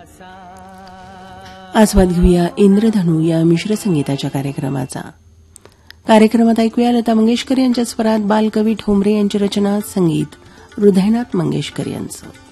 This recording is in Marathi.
आस्वाद घेऊया इंद्रधनू या मिश्र संगीताच्या कार्यक्रमाचा. कार्यक्रमात ऐकूया लता मंगेशकर यांच्या स्वरात बालकवी ठोंबरे यांची रचना, संगीत हृदयनाथ मंगेशकर यांचं.